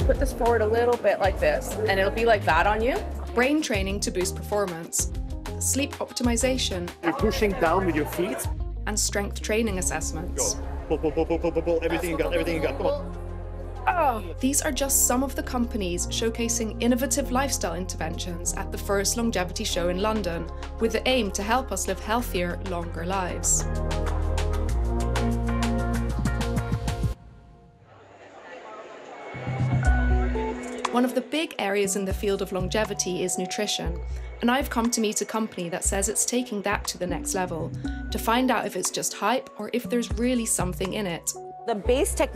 put this forward a little bit like this, and it'll be like that on you. Brain training to boost performance, sleep optimization, You're pushing down with your feet. and strength training assessments. Go. Pull. Everything you got. Come on. These are just some of the companies showcasing innovative lifestyle interventions at the first longevity show in London, with the aim to help us live healthier, longer lives. One of the big areas in the field of longevity is nutrition, and I've come to meet a company that says it's taking that to the next level, to find out if it's just hype or if there's really something in it. The base technology